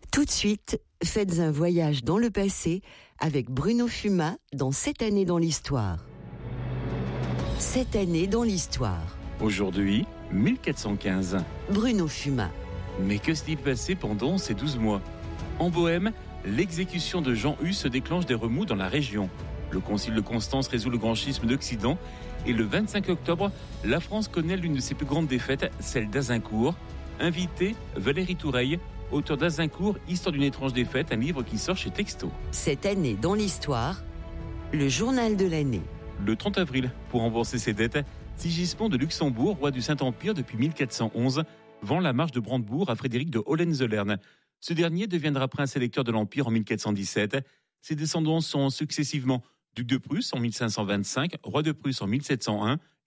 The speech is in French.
Tout de suite, faites un voyage dans le passé avec Bruno Fumat dans Cette année dans l'histoire. Cette année dans l'histoire. Aujourd'hui, 1415. Bruno Fumat. Mais que s'est-il passé pendant ces 12 mois ? En Bohême, l'exécution de Jean Hus déclenche des remous dans la région. Le concile de Constance résout le grand schisme d'Occident. Et le 25 octobre, la France connaît l'une de ses plus grandes défaites, celle d'Azincourt. Invité, Valérie Toureille, auteur d'Azincourt, Histoire d'une étrange défaite, un livre qui sort chez Texto. Cette année dans l'histoire, le journal de l'année. Le 30 avril, pour rembourser ses dettes, Sigismond de Luxembourg, roi du Saint-Empire depuis 1411, vend la marche de Brandebourg à Frédéric de Hohenzollern. Ce dernier deviendra prince électeur de l'Empire en 1417. Ses descendants sont successivement duc de Prusse en 1525, roi de Prusse en 1701